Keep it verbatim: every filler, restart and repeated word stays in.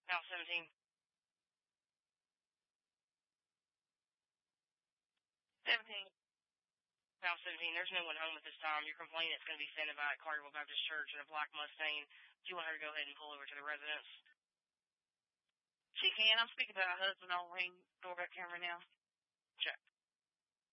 House seventeen. seventeen. House seventeen, there's no one home at this time. Your complaint is going to be sent by Carterville Baptist Church in a black Mustang. Do you want her to go ahead and pull over to the residence? She can. I'm speaking to her husband on ring doorbell camera now. Check.